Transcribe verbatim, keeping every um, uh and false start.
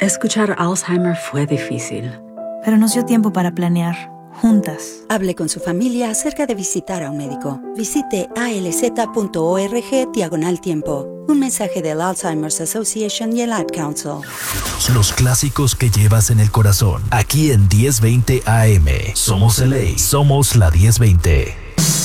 Escuchar Alzheimer fue difícil. Pero nos dio tiempo para planear, juntas. Hable con su familia acerca de visitar a un médico. Visite alz.org diagonal tiempo. Un mensaje del Alzheimer's Association y el Ad Council. Los clásicos que llevas en el corazón. Aquí en diez veinte A M. Somos L A. Somos la diez veinte.